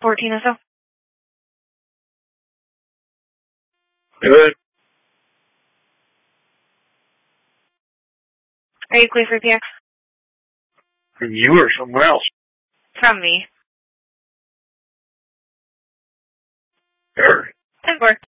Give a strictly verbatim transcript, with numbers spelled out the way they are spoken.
fourteen or so. Good. Are you clear for P X? From you or somewhere else? From me. Sure. ten four.